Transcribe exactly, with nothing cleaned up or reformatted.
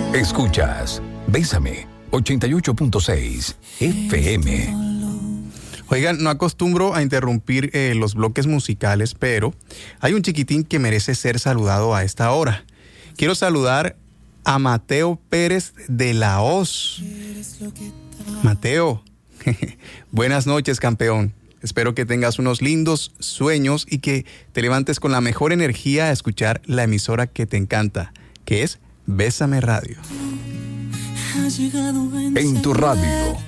Escuchas Bésame ochenta y ocho punto seis F M. Oigan, no acostumbro a interrumpir eh, los bloques musicales, pero hay un chiquitín que merece ser saludado a esta hora. Quiero saludar a Mateo Pérez de La Hoz. Mateo, buenas noches, campeón. Espero que tengas unos lindos sueños y que te levantes con la mejor energía a escuchar la emisora que te encanta, que es Bésame Radio. En tu radio,